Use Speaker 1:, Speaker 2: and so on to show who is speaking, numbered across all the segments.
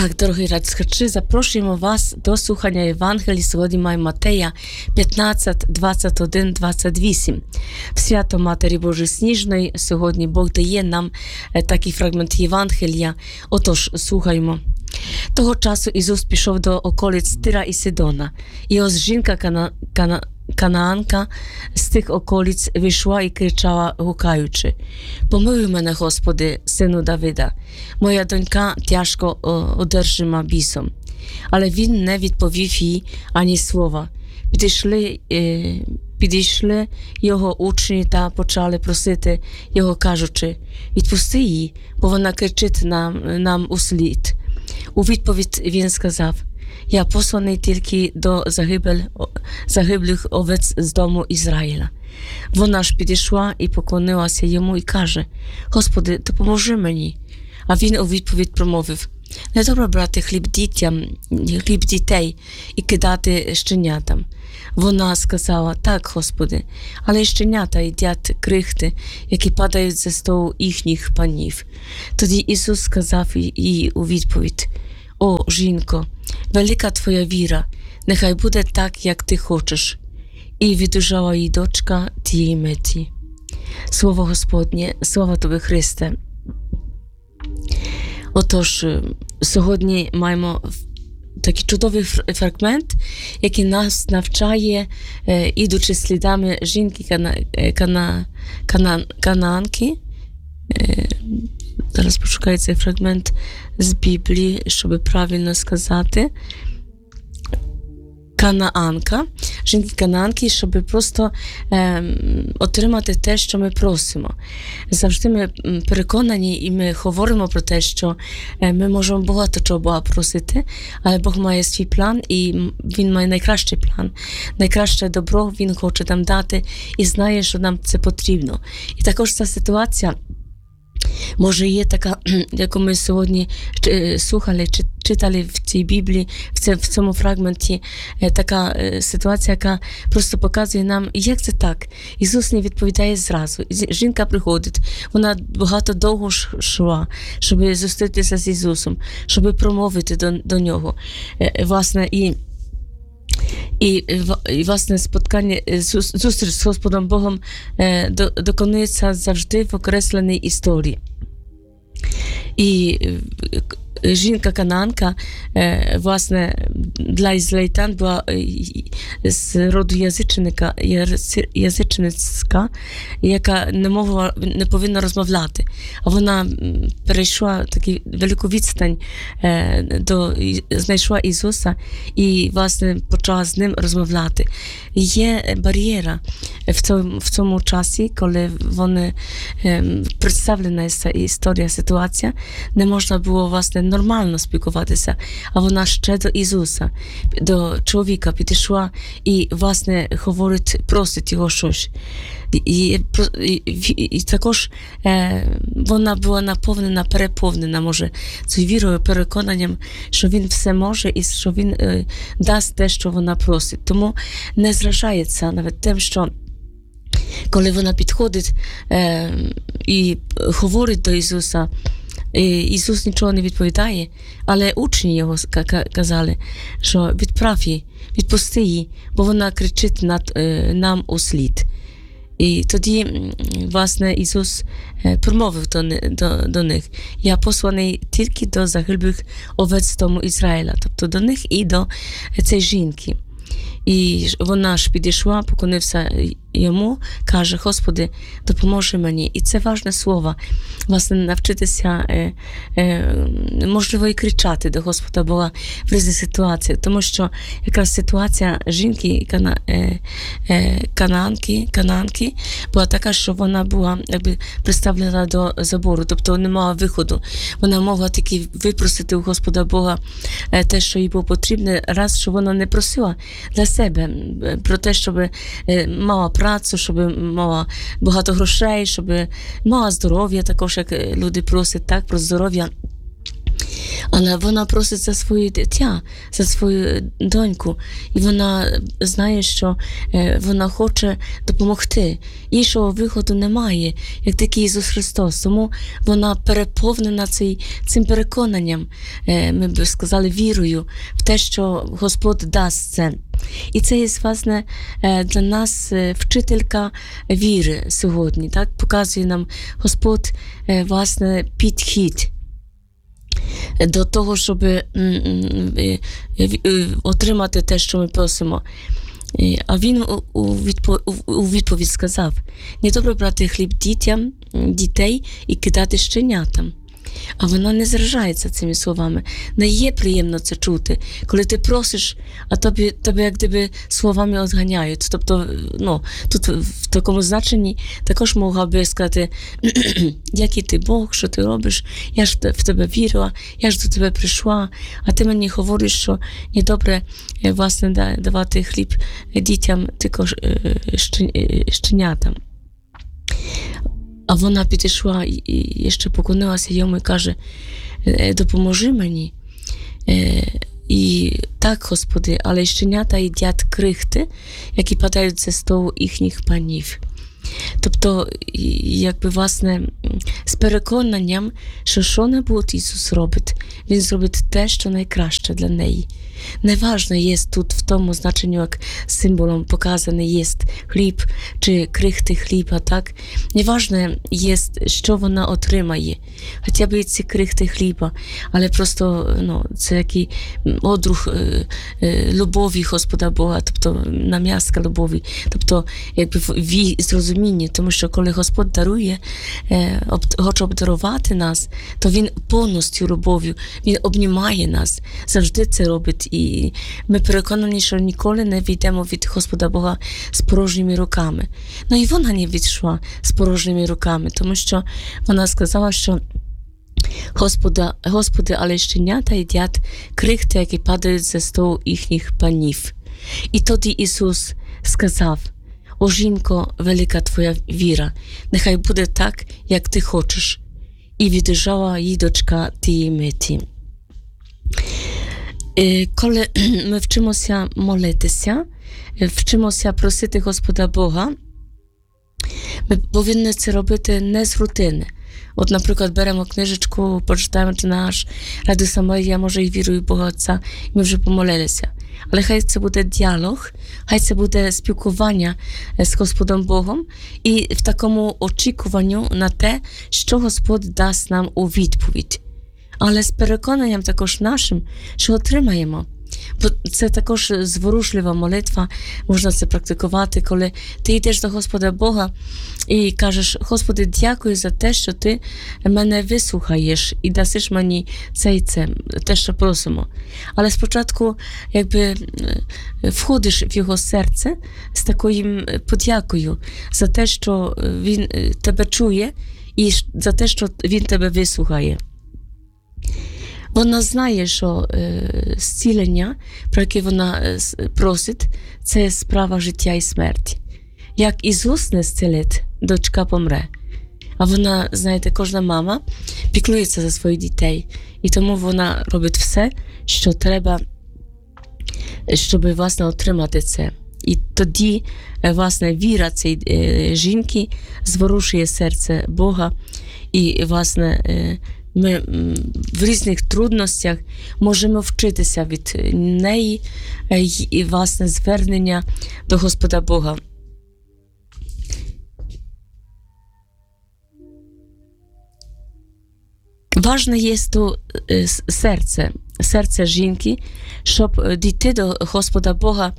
Speaker 1: Так, дорогі радіослухачі, запрошуємо вас до слухання Євангелії. Сьогодні маємо Матея 15, 21, 28. В свято Матері Божої Сніжної сьогодні Бог дає нам такий фрагмент Євангелія. Отож, слухаємо. Того часу Ісус пішов до околиць Тира і Сидона. І ось жінка Канаанка з тих околиць вийшла і кричала, гукаючи: «Помилуй мене, Господи, сину Давида, моя донька тяжко одержима бісом». Але він не відповів їй ані слова. Підійшли його учні та почали просити його, кажучи: «Відпусти її, бо вона кричить нам услід». У відповідь він сказав: «Я посланий тільки до загиблих овець з дому Ізраїля». Вона ж підійшла і поклонилася йому і каже: «Господи, допоможи мені». А він у відповідь промовив: «Недобре брати хліб дітей і кидати щенятам». Вона сказала: «Так, Господи, але щенята їдять крихти, які падають зі столу їхніх панів». Тоді Ісус сказав їй у відповідь: «О, жінко, велика твоя віра, нехай буде так, як ти хочеш». І відужала їй дочка тієї миті. Слово Господнє, слава тобі, Христе. Отож, сьогодні маємо такий чудовий фрагмент, який нас навчає, ідучи слідами жінки Канаанки. Зараз пошукаю цей фрагмент з Біблії, щоб правильно сказати. Жінки Канаанки, щоб просто отримати те, що ми просимо. Завжди ми переконані і ми говоримо про те, що ми можемо багато чого Бога просити, але Бог має свій план і Він має найкращий план. Найкраще добро Він хоче нам дати і знає, що нам це потрібно. І також ця ситуація може є така, яку ми сьогодні слухали, читали в цій Біблії, в цьому фрагменті, така ситуація, яка просто показує нам, як це так. Ісус не відповідає зразу. Жінка приходить, вона багато довго йшла, щоб зустрітися з Ісусом, щоб промовити до Нього. Власне, і власне споткання, зустріч з Господом Богом доконується завжди в окресленій історії. І жінка Канаанка, власне, для ізраїльтян була з роду язичницька, яка не повинна розмовляти. А вона перейшла таку велику відстань, знайшла Ісуса і, власне, почала з ним розмовляти. Є бар'єра в цьому часі, коли вони представлена історія, ситуація, не можна було, власне, нормально спілкуватися, а вона ще до Ісуса, до чоловіка підійшла і, власне, говорить, просить його щось. І також вона була переповнена, може, цією вірою, переконанням, що він все може і що він дасть те, що вона просить. Тому не зражається навіть тим, що коли вона підходить і говорить до Ісуса, Ісус нічого не відповідає, але учні його казали, що відправ її, відпусти її, бо вона кричить нам услід. І тоді, власне, Ісус промовив до них: «Я посланий тільки до загиблих овець дому Ізраїля», тобто до них і до цієї жінки. І вона ж підійшла, поклонився йому, каже: «Господи, допоможи мені». І це важне слово, власне, навчитися, можливо, і кричати до Господа Бога в різних ситуаціях, тому що якраз ситуація жінки Канаанки була така, що вона була якби приставлена до забору, тобто не мала виходу. Вона могла тільки випросити у Господа Бога те, що їй було потрібне, раз, що вона не просила для себе про те, щоб мала працю, щоб мала багато грошей, щоб мала здоров'я, також як люди просять, так, про здоров'я. Але вона просить за своє дитя, за свою доньку, і вона знає, що вона хоче допомогти. Іншого виходу немає, як такий Ісус Христос. Тому вона переповнена цим переконанням, ми б сказали, вірою в те, що Господь дасть це. І це є, власне, для нас вчителька віри сьогодні. Так? Показує нам Господь, власне, підхід до того, щоб отримати те, що ми просимо. А він у відповідь сказав: не добре брати хліб дітей і кидати щенятам. А вона не зражається цими словами. Не є приємно це чути, коли ти просиш, а тебе як гdyby словами odganiaють. Тобто, тут в такому значенні також могла би сказати: який ти Бог, що ти робиш, я ж в тебе вірила, я ж до тебе прийшла, а ти мені говориш, що недобре, власне, давати хліб дітям, тільки щенятам. А вона підійшла і ще поклонилася йому і каже: допоможи мені. І так, Господи, але щенята їдять крихти, які падають зі столу їхніх панів. Тобто, якби, власне, з переконанням, що небудь Ісус робить, Він зробить те, що найкраще для неї. Неважно є тут в тому значенні, як символом показаний є хліб чи крихти хліба, так? Неважно є, що вона отримає, хоча б і ці крихти хліба, але просто це який одрух любові Господа Бога, тобто нам'язка любові, тобто якби зрозуміння, тому що коли Господь дарує, хоче обдарувати нас, то Він повністю любов'ю, Він обнімає нас, завжди це робить. І ми переконані, що ніколи не вийдемо від Господа Бога з порожніми руками. І вона не відійшла з порожніми руками, тому що вона сказала, що Господи, але щенята їдять крихти, які падають зі столу їхніх панів. І тоді Ісус сказав: о, жінко, велика твоя віра, нехай буде так, як ти хочеш. І від'їжджала їй дочка тієї миті. Коли ми вчимося молитися, вчимося просити Господа Бога, ми повинні це робити не з рутини. От, наприклад, беремо книжечку, почитаємо наш Радуйся Марія, може, і вірую в Бога Отця, і ми вже помолилися. Але хай це буде діалог, хай це буде спілкування з Господом Богом і в такому очікуванню на те, що Господь дасть нам у відповідь. Але з переконанням також нашим, що отримаємо. Бо це також зворушлива молитва, можна це практикувати, коли ти йдеш до Господа Бога і кажеш: Господи, дякую за те, що ти мене вислухаєш і дасиш мені це і це, те, що просимо. Але спочатку якби входиш в його серце з такою подякою за те, що він тебе чує і за те, що він тебе вислухає. Вона знає, що зцілення, про яке вона просить, це справа життя і смерті. Як Ісус не зцілить, дочка помре. А вона, знаєте, кожна мама піклується за своїх дітей. І тому вона робить все, що треба, щоб, власне, отримати це. І тоді, власне, віра цієї жінки зворушує серце Бога. І, власне, ми в різних трудностях можемо вчитися від неї і, власне, звернення до Господа Бога. Важне є то серце жінки, щоб дійти до Господа Бога,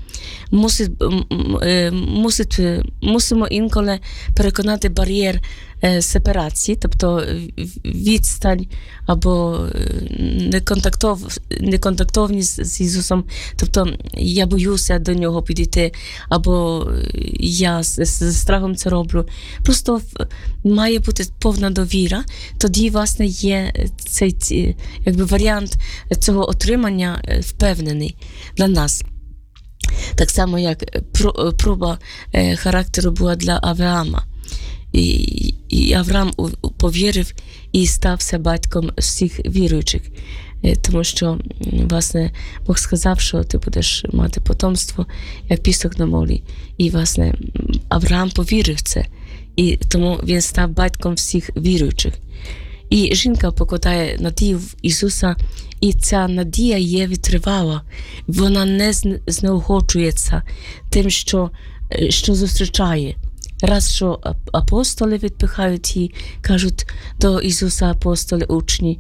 Speaker 1: мусимо інколи переконати бар'єр сепарації, тобто відстань або неконтактовність з Ісусом, тобто я боюся до Нього підійти, або я з страхом це роблю. Просто має бути повна довіра, тоді, власне, є цей якби варіант цього отримання впевнений для нас. Так само, як проба характеру була для Авраама. і Авраам повірив і стався батьком всіх віруючих. Тому що, власне, Бог сказав, що ти будеш мати потомство, як пісок на морі. І, власне, Авраам повірив в це. І тому він став батьком всіх віруючих. І жінка покладає надію в Ісуса, і ця надія є витривала. Вона не знеохочується тим, що зустрічає. Раз, що апостоли відпихають її, кажуть до Ісуса апостоли, учні,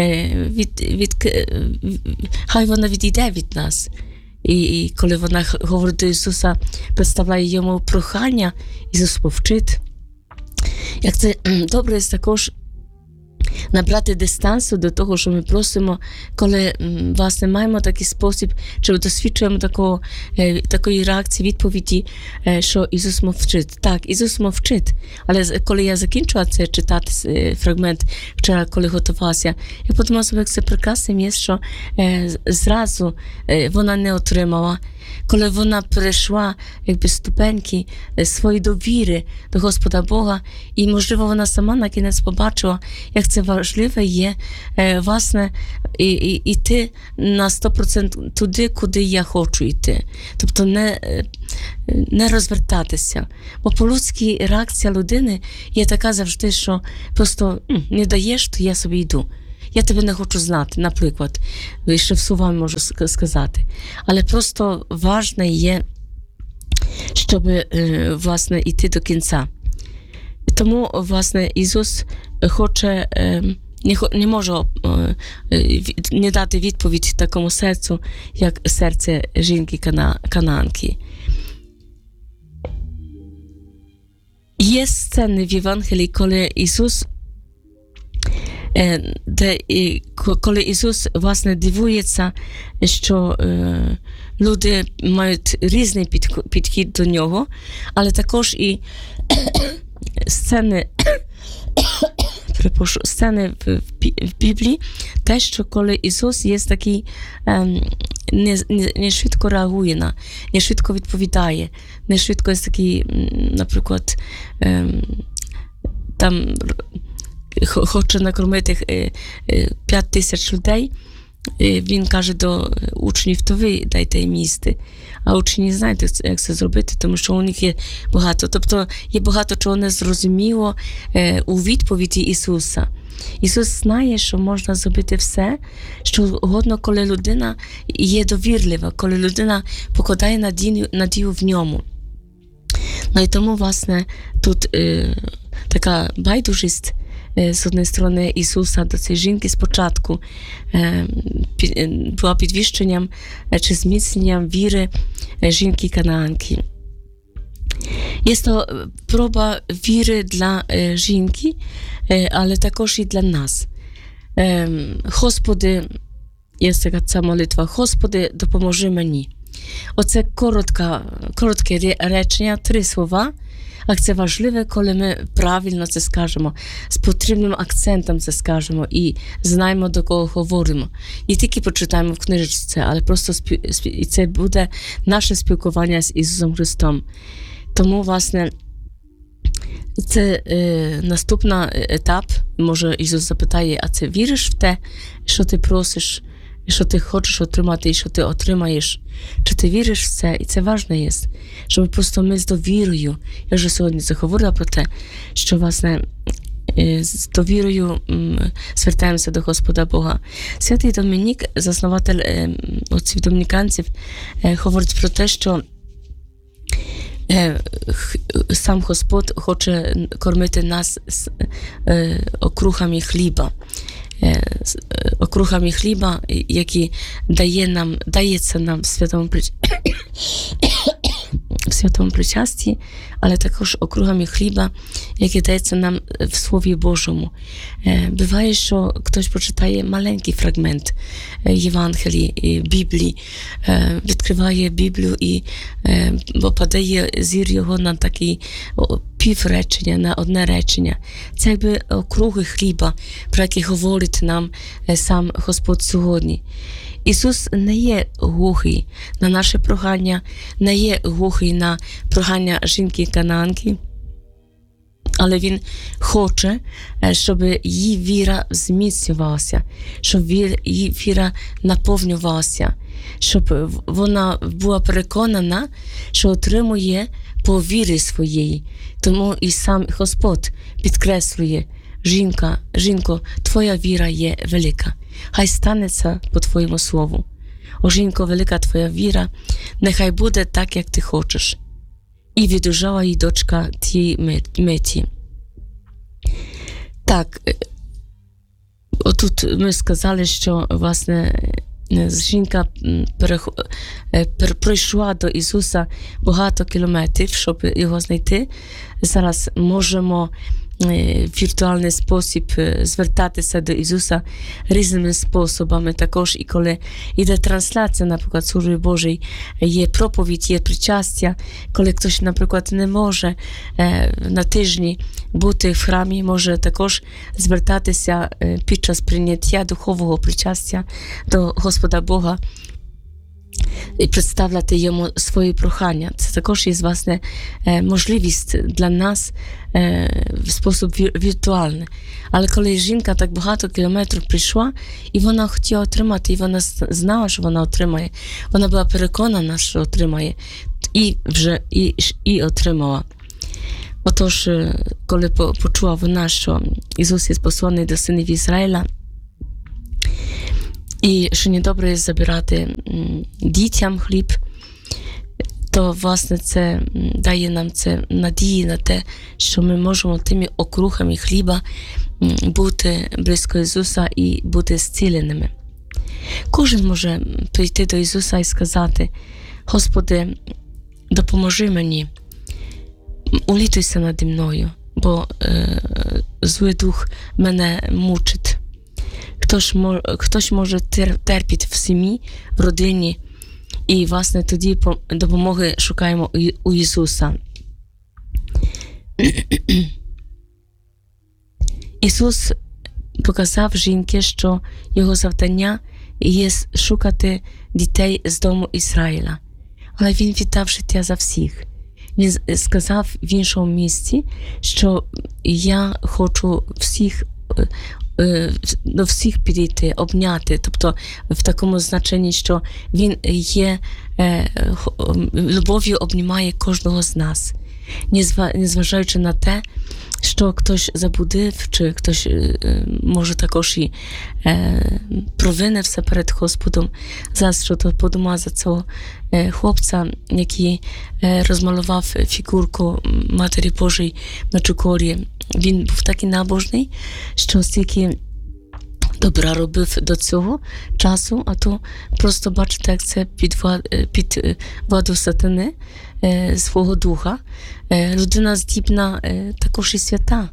Speaker 1: хай вона відійде від нас. І коли вона говорить до Ісуса, представляє йому прохання, Ісус повчить. Як це добре також набрати дистанцію до того, що ми просимо, коли, власне, маємо такий спосіб, чи досвідчуємо такої реакції, відповіді, що Ісус мовчить. Так, Ісус мовчить, але коли я закінчила це читати фрагмент вчора, коли готувалася, я подумала собі, як це прекрасним є, що зразу вона не отримала. Коли вона перейшла ступеньки своєї довіри до Господа Бога, і, можливо, вона сама на кінець побачила, як це важливе є, власне, йти на 100% туди, куди я хочу йти. Тобто не розвертатися. Бо по-людськи реакція людини є така завжди, що просто не даєш, то я собі йду. Я тебе не хочу знати, наприклад, ще в словами можу сказати. Але просто важливо є, щоб, власне, йти до кінця. Тому, власне, Ісус хоче, не може не дати відповідь такому серцю, як серце жінки-кананки. Є сцени в Євангелії, коли Ісус коли Ісус, власне, дивується, що люди мають різний підхід до Нього, але також і сцени в Біблії, те, що коли Ісус є такий, не швидко реагує не швидко відповідає, не швидко є такий, наприклад, там хоче накормити 5000 людей, він каже до учнів, то ви дайте їм їсти. А учні не знають, як це зробити, тому що у них є багато. Тобто є багато чого незрозуміло у відповіді Ісуса. Ісус знає, що можна зробити все, що угодно, коли людина є довірлива, коли людина покладає надію в ньому. Ну і тому, власне, тут така байдужість з однієї сторони Ісуса до цієї жінки спочатку була підвищенням чи зміцненням віри жінки-кананки. Є to próba віри для жінки, але також і для нас. Господи, є така ця молитва, Господи, допоможи мені. Оце коротке речення, 3 слова, а це важливе, коли ми правильно це скажемо, з потрібним акцентом це скажемо і знаємо, до кого говоримо. І тільки почитаємо в книжці, але просто і це буде наше спілкування з Ісусом Христом. Тому, власне, це наступний етап, може Ісус запитає, а це віриш в те, що ти просиш, що ти хочеш отримати і що ти отримаєш? Чи ти віриш в це? І це важливо є, щоб просто ми з довірою, я вже сьогодні заговорила про те, що, власне, з довірою звертаємося до Господа Бога. Святий Домінік, заснуватель отців домініканців, говорить про те, що сам Господь хоче кормити нас окрухами хліба. Окрухами хліба, які дається нам в святому причасті, але також округами хліба, які дається нам в Слові Божому. Буває, що хтось прочитає маленький фрагмент Євангелії, Біблії, відкриває Біблію і попадає зір його на такий півречення, на одне речення. Це якби округи хліба, про які говорить нам сам Господь сьогодні. Ісус не є глухий на наше прохання, не є глухий на прохання жінки-кананки, Але він хоче, щоб її віра зміцнювалася, щоб її віра наповнювалася, щоб вона була переконана, що отримує по вірі своєї. Тому і сам Господь підкреслює: жінко, твоя віра є велика, хай станеться по твоєму слову. О, жінко, велика твоя віра, нехай буде так, як ти хочеш. І відужала їй дочка тієї миті. Так, отут ми сказали, що, власне, жінка пройшла до Ісуса багато кілометрів, щоб його знайти. Зараз можемо в віртуальний спосіб звертатися до Ісуса різними способами. Також і коли йде трансляція, наприклад, Служби Божої, є проповідь, є причастя. Коли хтось, наприклад, не може на тижні бути в храмі, може також звертатися під час прийняття духового причастя до Господа Бога і представляти йому свої прохання. Це також є, власне, можливість для нас в спосіб віртуальний. Але коли жінка так багато кілометрів прийшла, і вона хотіла отримати, і вона знала, що вона отримає, вона була переконана, що отримає, і вже і отримала. Отож, коли почула вона, що Ісус є посланий до синів Ізраїля, і що недобре забирати дітям хліб, то, власне, це дає нам це надії на те, що ми можемо тими окрухами хліба бути близько Ісуса і бути зціленими. Кожен може прийти до Ісуса і сказати: Господи, допоможи мені, улітуйся наді мною, бо злий дух мене мучить. Хтось може терпіти в сім'ї, в родині, і, власне, тоді допомоги шукаємо у Ісуса. Ісус показав жінці, що його завдання є шукати дітей з дому Ізраїля. Але він віддав життя за всіх. Він сказав в іншому місці, що я хочу до всіх підійти, обняти, тобто в такому значенні, що він є любов'ю обнімає кожного з нас, незважаючи на те, що хтось забудив, чи хтось може також і провинився перед Господом, за що то подумав за цього хлопця, який розмалював фігурку Матері Божої на Чукорі. Він був такий набожний, що стільки добра робив до цього часу, а то просто бачите, як це під владу сатани, свого духа. Людина здібна також і свята,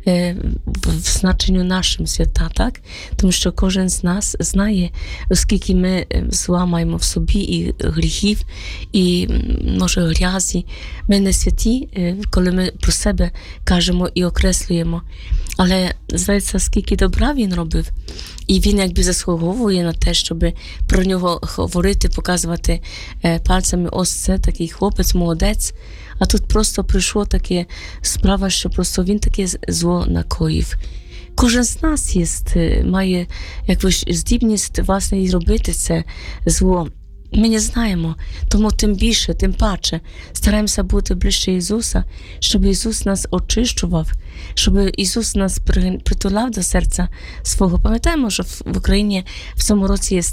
Speaker 1: в значенню нашим свята, так? Тому що кожен з нас знає, оскільки ми зла маємо в собі, і гріхів, і, може, грязі. Ми не святі, коли ми про себе кажемо і окреслюємо. Але, здається, скільки добра він робив. І він якби заслуговує на те, щоб про нього говорити, показувати пальцями: ось це такий хлопець, молодець. А тут просто прийшло таке справа, що просто він таке зло накоїв. Кожен з нас має якусь здібність, власне, і робити це зло. Ми не знаємо, тому тим більше, тим паче стараємося бути ближче Ісуса, щоб Ісус нас очищував, щоб Ісус нас притуляв до серця свого. Пам'ятаємо, що в Україні в цьому році є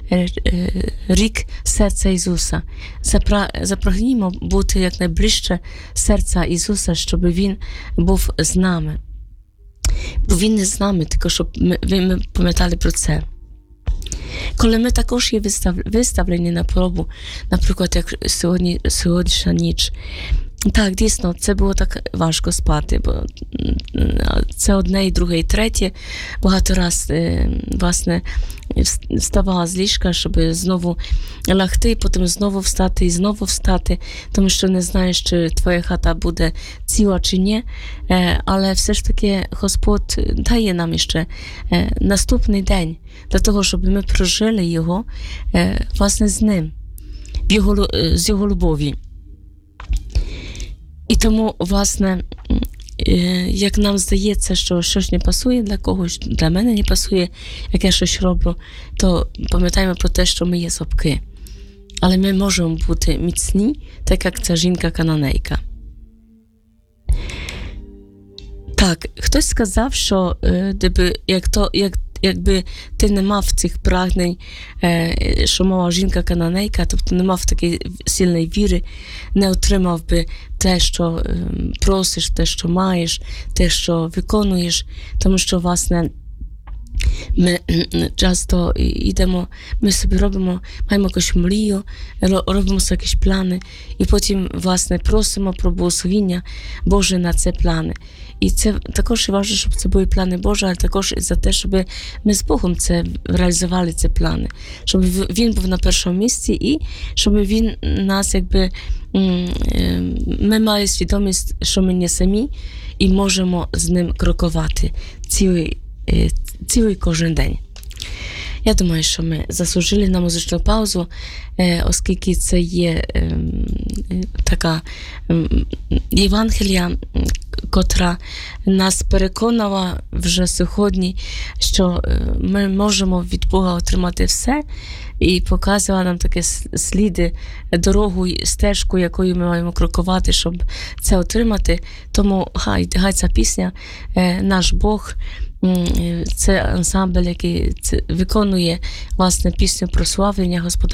Speaker 1: рік серця Ісуса. Запрагнімо бути якнайближче серця Ісуса, щоб Він був з нами. Бо Він не з нами, тільки щоб ми пам'ятали про це. Коли ми також є виставлені на пробу, наприклад, як сьогоднішня ніч, так, дійсно, це було так важко спати, бо це одне, і друге, і третє. Багато раз, власне, вставала з ліжка, щоб знову лягти, потім знову встати і знову встати, тому що не знаєш, чи твоя хата буде ціла чи ні. Але все ж таки Господь дає нам ще наступний день для того, щоб ми прожили його, власне, з ним, з його любові. І тому, власне, як нам здається, що щось не пасує для когось, для мене не пасує, як я щось роблю, то пам'ятаємо про те, що ми є слабкі. Але ми можемо бути міцні, так як ця жінка-кананейка. Так, хтось сказав, що якби ти не мав цих прагнень, що мова жінка-кананейка, тобто не мав такої сильної віри, не отримав би те, що просиш, те, що маєш, те, що виконуєш, тому що, власне, ми часто йдемо, ми собі маємо якусь мрію, робимо якісь плани, і потім, власне, просимо про благословіння Боже на ці плани. І це також важливо, щоб це були плани Божі, але також і за те, щоб ми з Богом реалізували ці плани, щоб Він був на першому місці і щоб Він нас, ми мали свідомість, що ми не самі і можемо з Ним крокувати цілий кожен день. Я думаю, що ми заслужили на музичну паузу, оскільки це є така Євангелія, котра нас переконала вже сьогодні, що ми можемо від Бога отримати все, і показувала нам такі сліди, дорогу, стежку, якою ми маємо крокувати, щоб це отримати. Тому хай ця пісня, наш Бог, це ансамбль, який виконує, власне, пісню про славлення Господа